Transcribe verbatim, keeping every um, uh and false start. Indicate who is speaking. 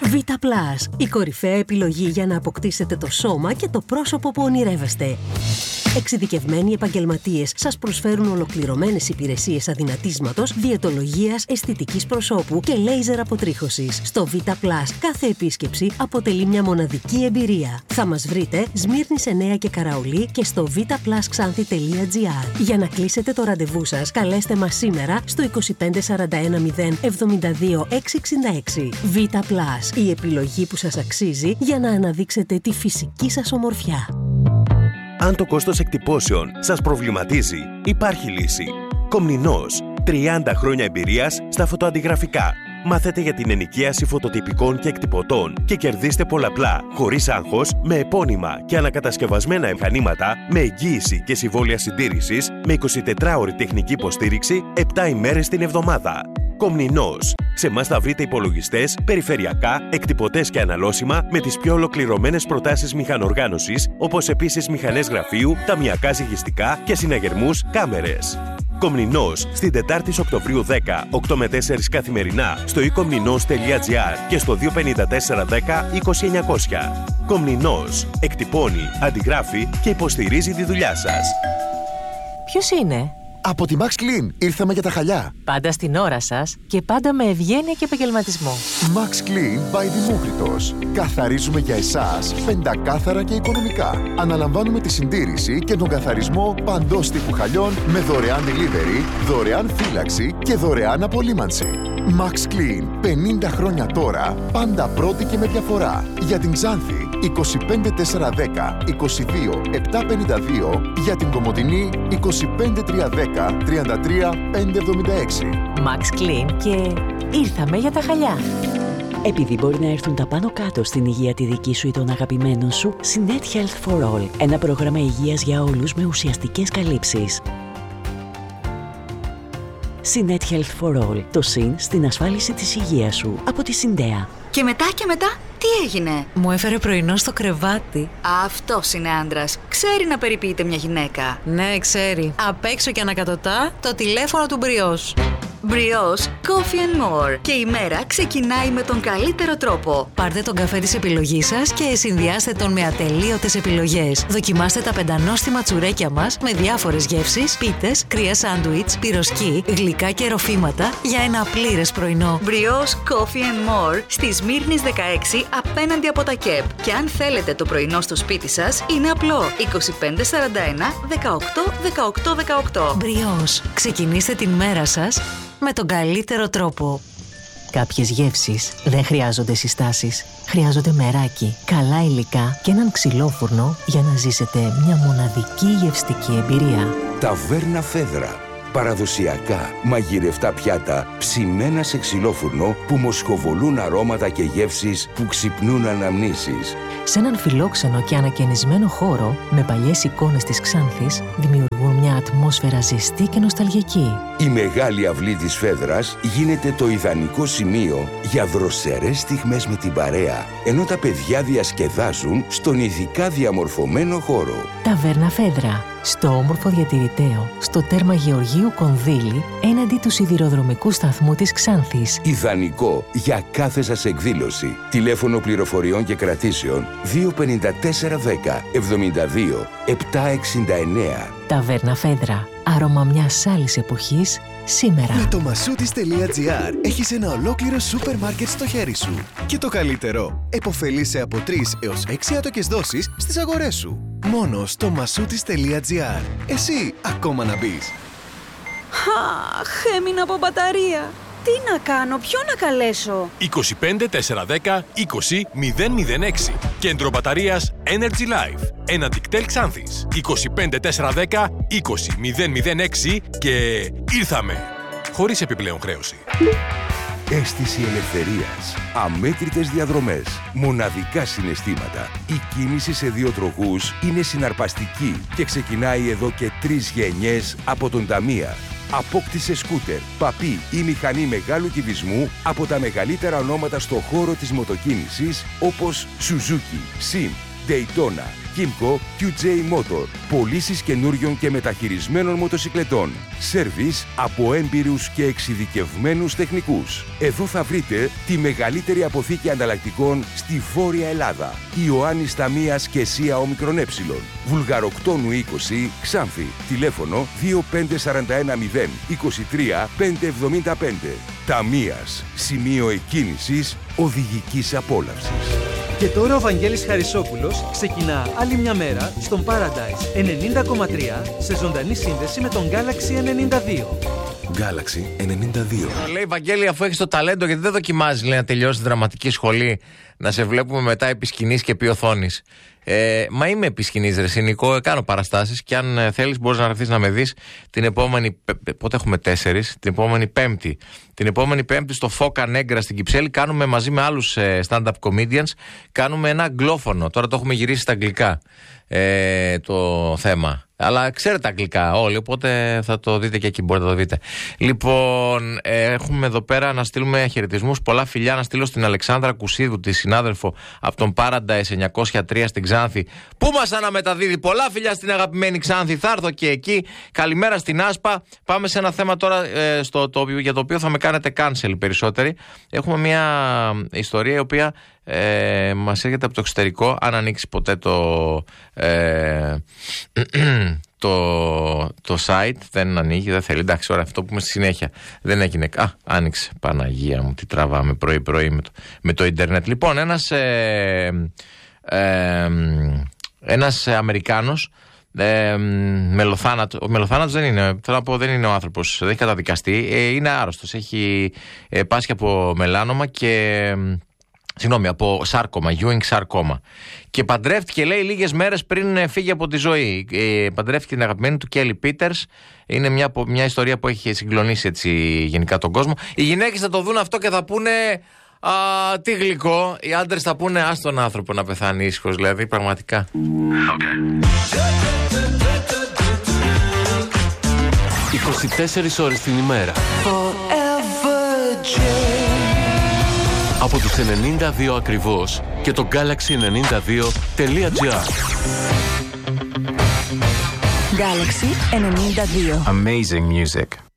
Speaker 1: Vita Plus, η κορυφαία επιλογή για να αποκτήσετε το σώμα και το πρόσωπο που ονειρεύεστε. Εξειδικευμένοι επαγγελματίες σας προσφέρουν ολοκληρωμένες υπηρεσίες αδυνατίσματος, διαιτολογίας, αισθητικής προσώπου και λέιζερ αποτρίχωσης. Στο Vita Plus κάθε επίσκεψη αποτελεί μια μοναδική εμπειρία. Θα μας βρείτε Σμύρνης εννέα και Καραολί και στο βιταπλασξάνθη τελεία τζι άρ. Για να κλείσετε το ραντεβού σας, καλέστε μας σήμερα στο είκοσι πέντε σαράντα ένα μηδέν εβδομήντα δύο εξακόσια εξήντα έξι. Vita Plus, η επιλογή που σας αξίζει για να αναδείξετε τη φυσική σας ομορφιά.
Speaker 2: Αν το κόστος εκτυπώσεων σας προβληματίζει, υπάρχει λύση. Κομνηνός. τριάντα χρόνια εμπειρίας στα φωτοαντιγραφικά. Μάθετε για την ενοικίαση φωτοτυπικών και εκτυπωτών και κερδίστε πολλαπλά, χωρίς άγχος, με επώνυμα και ανακατασκευασμένα μηχανήματα, με εγγύηση και συμβόλαια συντήρησης, με εικοσιτετράωρη τεχνική υποστήριξη, επτά ημέρες την εβδομάδα. Κομνηνός. Σε εμάς θα βρείτε υπολογιστές, περιφερειακά, εκτυπωτές και αναλώσιμα με τις πιο ολοκληρωμένες προτάσεις μηχανοργάνωσης, όπως επίσης μηχανές γραφείου, ταμιακά ζυγιστικά και συναγερμούς κάμερες. Κομνηνός, στην Τετάρτη Οκτωβρίου δέκα, οκτώ με τέσσερα καθημερινά, στο e komninos τελεία τζι άρ και στο δύο πέντε τέσσερα δέκα είκοσι εννιακόσια. Κομνηνός, εκτυπώνει, αντιγράφει και υποστηρίζει τη δουλειά σας.
Speaker 3: Ποιος είναι?
Speaker 4: Από τη Max Clean ήρθαμε για τα χαλιά.
Speaker 3: Πάντα στην ώρα σας και πάντα με ευγένεια και επαγγελματισμό.
Speaker 4: Max Clean by Δημόκριτος. Καθαρίζουμε για εσάς πεντακάθαρα και οικονομικά. Αναλαμβάνουμε τη συντήρηση και τον καθαρισμό παντός τύπου χαλιών με δωρεάν delivery, δωρεάν φύλαξη και δωρεάν απολύμανση. Max Clean, πενήντα χρόνια τώρα, πάντα πρώτη και με διαφορά. Για την Ξάνθη, είκοσι πέντε τέσσερα δέκα είκοσι δύο επτά πενήντα δύο, για την Κομοτηνή, είκοσι πέντε τρία δέκα τριάντα τρία πεντακόσια εβδομήντα έξι.
Speaker 3: Max Clean και ήρθαμε για τα χαλιά.
Speaker 5: Επειδή μπορεί να έρθουν τα πάνω κάτω στην υγεία τη δική σου ή των αγαπημένων σου, Sinet Health for All, ένα πρόγραμμα υγείας για όλους με ουσιαστικές καλύψεις. Sinet Health for All, το συν στην ασφάλιση της υγείας σου από τη Συντέα.
Speaker 6: Και μετά και μετά, τι έγινε?
Speaker 3: Μου έφερε πρωινό στο κρεβάτι.
Speaker 6: Αυτός είναι άντρας. Ξέρει να περιποιείται μια γυναίκα.
Speaker 3: Ναι, ξέρει. Απ' έξω και ανακατοτά το τηλέφωνο του Μπριός.
Speaker 6: Μπριός Coffee and More. Και η μέρα ξεκινάει με τον καλύτερο τρόπο.
Speaker 3: Πάρτε τον καφέ της επιλογής σας και συνδυάστε τον με ατελείωτες επιλογές. Δοκιμάστε τα πεντανόστιμα τσουρέκια μας με διάφορες γεύσεις, πίτες, κρύα σάντουιτς, πυροσκή, γλυκά και ροφήματα για ένα πλήρες πρωινό.
Speaker 6: Μπριός Coffee and More στη Σμύρνης δεκαέξι απέναντι από τα ΚΕΠ. Και αν θέλετε το πρωινό στο σπίτι σας, είναι απλό. είκοσι πέντε σαράντα ένα δεκαοκτώ δεκαοκτώ δεκαοκτώ.
Speaker 3: Μπριός. Ξεκινήστε την μέρα σας με τον καλύτερο τρόπο. Κάποιες γεύσεις δεν χρειάζονται συστάσεις. Χρειάζονται μεράκι, καλά υλικά και έναν ξυλόφουρνο για να ζήσετε μια μοναδική γευστική εμπειρία.
Speaker 7: Ταβέρνα Φέδρα. Παραδοσιακά μαγειρευτά πιάτα ψημένα σε ξυλόφουρνο που μοσχοβολούν αρώματα και γεύσεις που ξυπνούν αναμνήσεις.
Speaker 3: Σε έναν φιλόξενο και ανακαινισμένο χώρο με παλιές εικόνες της Ξάνθης δημιουργούν μια ατμόσφαιρα ζεστή και νοσταλγική.
Speaker 7: Η μεγάλη αυλή της Φέδρας γίνεται το ιδανικό σημείο για δροσερές στιγμές με την παρέα, ενώ τα παιδιά διασκεδάζουν στον ειδικά διαμορφωμένο χώρο.
Speaker 3: Ταβέρνα Φέδρα. Στο όμορφο διατηρηταίο, στο τέρμα Γεωργίου Κονδύλη, έναντι του σιδηροδρομικού σταθμού της Ξάνθης.
Speaker 7: Ιδανικό για κάθε σας εκδήλωση. Τηλέφωνο πληροφοριών και κρατήσεων δύο πέντε τέσσερα δέκα εβδομήντα δύο επτακόσια εξήντα εννέα.
Speaker 3: Ταβέρνα Φέδρα. Άρωμα μιας άλλης εποχής, σήμερα.
Speaker 8: Με το μασούτις τελεία τζι άρ έχεις ένα ολόκληρο σούπερ μάρκετ στο χέρι σου. Και το καλύτερο, επωφελείσαι από τρεις έως έξι άτοκες δόσεις στις αγορές σου. Μόνο στο μασούτις τελεία τζι άρ. Εσύ ακόμα να μπεις.
Speaker 9: Αχ, έμεινα από μπαταρία. Τι να κάνω, ποιο να καλέσω?
Speaker 10: είκοσι πέντε τέσσερα δέκα είκοσι μηδέν μηδέν έξι. Κέντρο μπαταρίας Energy Life. Ένα Dictel Ξάνθης. είκοσι πέντε τέσσερα δέκα είκοσι μηδέν μηδέν έξι και ήρθαμε. Χωρίς επιπλέον χρέωση.
Speaker 7: Αίσθηση ελευθερίας, αμέτρητες διαδρομές, μοναδικά συναισθήματα. Η κίνηση σε δύο τροχούς είναι συναρπαστική και ξεκινάει εδώ και τρεις γενιές από τον Ταμία. Απόκτησε σκούτερ, παπί ή μηχανή μεγάλου κυβισμού από τα μεγαλύτερα ονόματα στο χώρο της μοτοκίνησης όπως Suzuki, Sim, Daytona, Kymco, κιου τζέι Motor. Πωλήσεις καινούριων και μεταχειρισμένων μοτοσικλετών. Σέρβις από έμπειρους και εξειδικευμένους τεχνικούς. Εδώ θα βρείτε τη μεγαλύτερη αποθήκη ανταλλακτικών στη Βόρεια Ελλάδα. Ιωάννης Ταμίας και Σία Ομικρον Ε. Βουλγαροκτόνου είκοσι, Ξάνθη. Τηλέφωνο δύο πέντε τέσσερα ένα μηδέν είκοσι τρία πεντακόσια εβδομήντα πέντε. Ταμίας. Σημείο εκκίνησης οδηγικής απόλαυσης.
Speaker 11: Και τώρα ο Βαγγέλης Χαρισόπουλος ξεκινά άλλη μια μέρα στον Paradise ενενήντα κόμμα τρία σε ζωντανή σύνδεση με τον Galaxy ενενήντα δύο.
Speaker 7: Galaxy ενενήντα δύο.
Speaker 12: Λέει Βαγγέλη, αφού έχεις το ταλέντο, γιατί δεν δοκιμάζεις λέει, να τελειώσεις δραματική σχολή, να σε βλέπουμε μετά επί σκηνής και επί οθόνης. Ε, μα είμαι επί σκηνής, ρε Σινικό, κάνω παραστάσεις και αν ε, θέλεις μπορείς να έρθεις να με δεις την επόμενη, πότε έχουμε τέσσερις, την επόμενη Πέμπτη. Την επόμενη Πέμπτη στο Φώκα Νέγκρα στην Κυψέλη κάνουμε μαζί με άλλους ε, stand-up comedians, κάνουμε ένα αγγλόφωνο, τώρα το έχουμε γυρίσει στα αγγλικά ε, το θέμα. Αλλά ξέρετε αγγλικά όλοι, οπότε θα το δείτε και εκεί, μπορείτε να το δείτε. Λοιπόν, ε, έχουμε εδώ πέρα να στείλουμε χαιρετισμούς. Πολλά φιλιά να στείλω στην Αλεξάνδρα Κουσίδου, τη συνάδελφο από τον Paradise εννιακόσια τρία στην Ξάνθη, που μας αναμεταδίδει. Πολλά φιλιά στην αγαπημένη Ξάνθη. Θα έρθω και εκεί. Καλημέρα στην Άσπα. Πάμε σε ένα θέμα τώρα ε, στο, το, για το οποίο θα με κάνετε cancel περισσότεροι. Έχουμε μια ιστορία η οποία ε, μας έρχεται από το εξωτερικό. Αν ανοίξει ποτέ το... Ε, Το, το site δεν ανοίγει, δεν θέλει. Εντάξει, ωραία, αυτό που πούμε στη συνέχεια. Δεν έγινε. Α, άνοιξε. Παναγία μου, τι τραβάμε πρωί-πρωί με το, με το ίντερνετ. Λοιπόν, ένας, ε, ε, ένας Αμερικάνος ε, μελοθάνατο, μελοθάνατος δεν είναι, θέλω να πω, δεν είναι ο άνθρωπος, δεν έχει καταδικαστεί. Ε, είναι άρρωστος. Έχει ε, πάσχει από μελάνομα και. Συγγνώμη, από σάρκωμα, Ewing σάρκωμα. Και παντρεύτηκε, λέει, λίγες μέρες πριν φύγει από τη ζωή. Ε, παντρεύτηκε την αγαπημένη του Κέλι Πίτερς. Είναι μια, μια ιστορία που έχει συγκλονίσει έτσι γενικά τον κόσμο. Οι γυναίκες θα το δουν αυτό και θα πούνε α, τι γλυκό. Οι άντρες θα πούνε ας τον άνθρωπο να πεθάνει ήσυχος, δηλαδή πραγματικά. Okay.
Speaker 13: είκοσι τέσσερις ώρες την ημέρα. Από τους ενενήντα δύο ακριβώς και το Galaxy ενενήντα δύο τελεία τζι άρ.
Speaker 14: Galaxy ενενήντα δύο.
Speaker 15: Amazing music.